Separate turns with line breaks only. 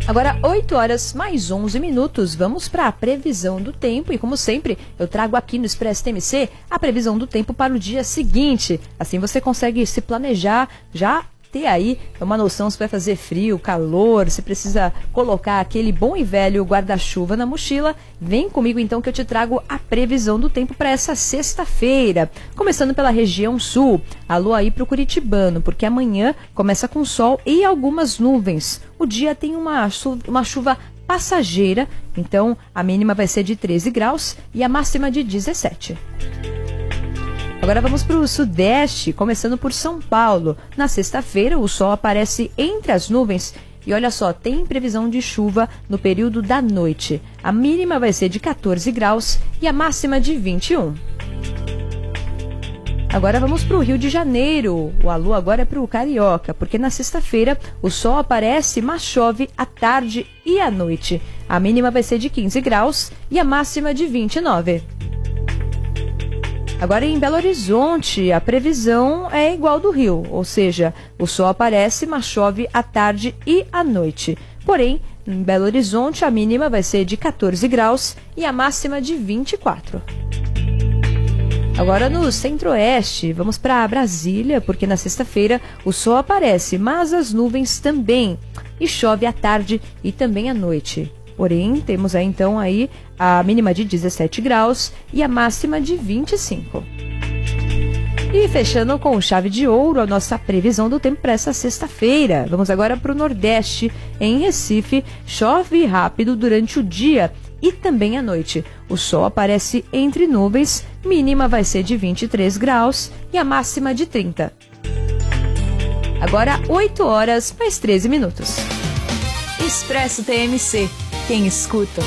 Agora, 8 horas mais 11 minutos, vamos para a previsão do tempo. E como sempre, eu trago aqui no Expresso TMC a previsão do tempo para o dia seguinte. Assim você consegue se planejar, já ter aí uma noção se vai fazer frio, calor, se precisa colocar aquele bom e velho guarda-chuva na mochila. Vem comigo então que eu te trago a previsão do tempo para essa sexta-feira. Começando pela região sul, alô aí para o curitibano, porque amanhã começa com sol e algumas nuvens. O dia tem uma chuva passageira, então a mínima vai ser de 13 graus e a máxima de 17. Agora vamos para o sudeste, começando por São Paulo. Na sexta-feira, o sol aparece entre as nuvens e olha só, tem previsão de chuva no período da noite. A mínima vai ser de 14 graus e a máxima de 21. Agora vamos para o Rio de Janeiro. O alô agora é para o Carioca, porque na sexta-feira o sol aparece, mas chove à tarde e à noite. A mínima vai ser de 15 graus e a máxima de 29. Agora em Belo Horizonte, a previsão é igual do Rio, ou seja, o sol aparece, mas chove à tarde e à noite. Porém, em Belo Horizonte, a mínima vai ser de 14 graus e a máxima de 24. Agora no centro-oeste, vamos para Brasília, porque na sexta-feira o sol aparece, mas as nuvens também, e chove à tarde e também à noite. Porém, temos aí então aí a mínima de 17 graus e a máxima de 25. E fechando com chave de ouro a nossa previsão do tempo para essa sexta-feira. Vamos agora para o Nordeste. Em Recife, chove rápido durante o dia e também à noite. O sol aparece entre nuvens, mínima vai ser de 23 graus e a máxima de 30. Agora 8 horas mais 13 minutos.
Expresso TMC. Quem escuta,